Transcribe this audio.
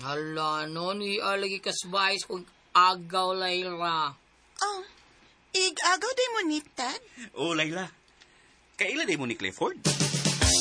Hala, no, lagi kasbayis kung agaw, Layla. Oh, ig-agaw day mo ni Ted? Oh, Layla. Kailan day mo ni Clifford?